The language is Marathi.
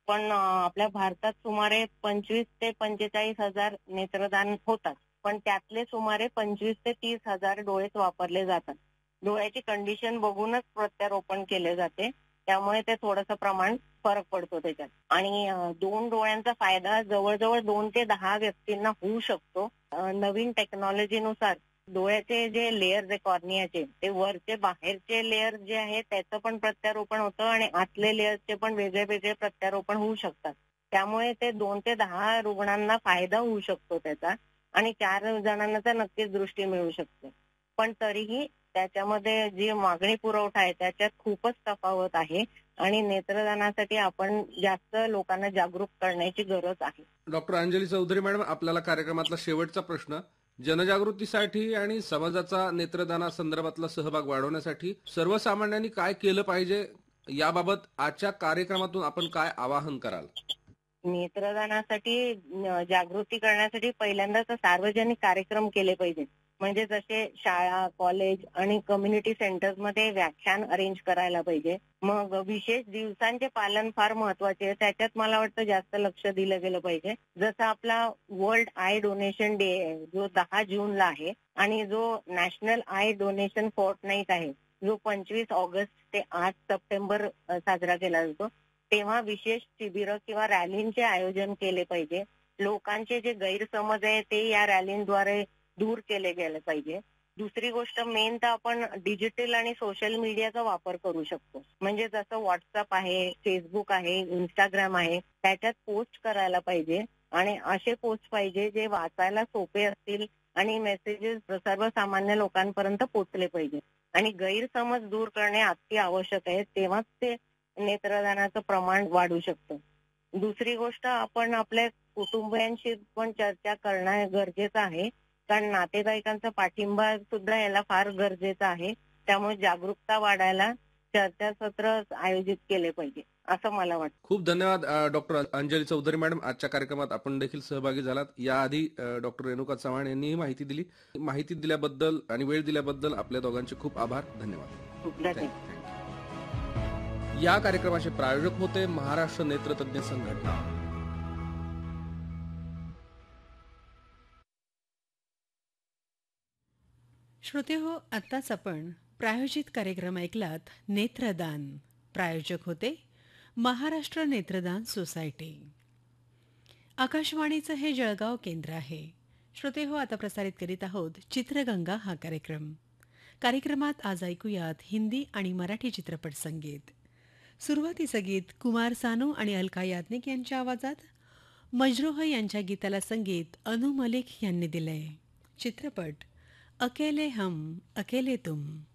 पण आपल्या भारतात सुमारे 25 ते 45,000 नेत्रदान होतात. पण त्यातले सुमारे 25 ते 30,000 डोळेच वापरले जातात. डोळ्याची कंडिशन बघूनच प्रत्यारोपण केले जाते. त्यामुळे ते थोडंसं प्रमाण फरक पडतो त्याच्यात. आणि 2 डोळ्यांचा फायदा जवळजवळ 2 ते 10 व्यक्तींना होऊ शकतो. नवीन टेक्नॉलॉजीनुसार डोळ्याचे जे लेअर्स आहे कॉर्नियाचे, ते वरचे बाहेरचे लेअर जे आहे त्याचं पण प्रत्यारोपण होतं आणि आतले लेअर्सचे पण वेगळे वेगळे प्रत्यारोपण होऊ शकतात. त्यामुळे ते 2 ते 10 रुग्णांना फायदा होऊ शकतो त्याचा आणि 4 जणांना तर नक्कीच दृष्टी मिळू शकते. पण तरीही त्याच्यामध्ये जी मागणी पुरवठा आहे त्याच्यात खूपच तफावत आहे आणि नेत्रदानासाठी आपण जास्त लोकांना जागरूक करण्याची गरज आहे. डॉक्टर अंजली चौधरी मॅडम, आपल्याला कार्यक्रमातला शेवटचा प्रश्न. जनजागृतीसाठी आणि समाजाचा नेत्रदाना संदर्भातला सहभाग वाढवण्यासाठी सर्वसामान्यांनी काय केलं पाहिजे, याबाबत आजच्या कार्यक्रमातून आपण काय आवाहन कराल? नेत्रदानासाठी जागृती करण्यासाठी पहिल्यांदाच सार्वजनिक कार्यक्रम केले पाहिजे. म्हणजे जसे शाळा, कॉलेज आणि कम्युनिटी सेंटर्समध्ये व्याख्यान अरेंज करायला पाहिजे. मग विशेष दिवसांचे पालन फार महत्वाचे आहे. त्याच्यात मला वाटतं जास्त लक्ष दिलं गेलं पाहिजे. जसं आपला वर्ल्ड आय डोनेशन डे आहे, जो 10 जूनला आहे आणि जो नॅशनल आय डोनेशन फोर्टनाईट आहे, जो 25 ऑगस्ट ते 8 सप्टेंबर साजरा केला जातो. तेव्हा विशेष शिबिरं किंवा रॅलींचे आयोजन केले पाहिजे. लोकांचे जे गैरसमज आहे ते या रॅलींद्वारे दूर केले गेले पाहिजे. दुसरी गोष्ट मेन तर आपण डिजिटल आणि सोशल मीडियाचा वापर करू शकतो. म्हणजे जसं व्हॉट्सअप आहे, फेसबुक आहे, इंस्टाग्राम आहे, त्याच्यात पोस्ट करायला पाहिजे आणि असे पोस्ट पाहिजे जे वाचायला सोपे असतील आणि मेसेजेस सर्वसामान्य लोकांपर्यंत पोहोचले पाहिजे. आणि गैरसमज दूर करणे अति आवश्यक आहे, तेव्हाच ते नेत्रदानाचं प्रमाण वाढू शकतं. दुसरी गोष्ट, आपण आपल्या कुटुंबियांशी पण चर्चा करणं गरजेचं आहे, कारण नातेवाईकांचा पाठिंबा सुद्धा याला फार गरजेचा आहे. त्यामुळे जागरूकता वाढायला चर्चासत्र आयोजित केले पाहिजे असं मला वाटतं. खूप धन्यवाद डॉक्टर अंजली चौधरी मॅडम, आजच्या कार्यक्रमात आपण देखील सहभागी झालात. याआधी डॉक्टर रेणुका चव्हाण यांनीही माहिती दिली. माहिती दिल्याबद्दल आणि वेळ दिल्याबद्दल आपल्या दोघांचे खूप आभार. धन्यवाद. या कार्यक्रमाचे प्रायोजक होते महाराष्ट्र नेत्रतज्ञ संघटना. श्रोतेहो, आत्ताच आपण प्रायोजित कार्यक्रम ऐकलात नेत्रदान. प्रायोजक होते महाराष्ट्र नेत्रदान सोसायटी. आकाशवाणीचं हे जळगाव केंद्र आहे. श्रोतेहो, आता प्रसारित करीत आहोत चित्रगंगा हा कार्यक्रम. कार्यक्रमात आज ऐकूयात हिंदी आणि मराठी चित्रपट संगीत. सुरुवातीचं गीत कुमार सानू आणि अलका याज्ञिक यांच्या आवाजात. मजरूह यांच्या गीताला संगीत अनु मलिक यांनी दिलंय. चित्रपट अकेले हम अकेले तुम.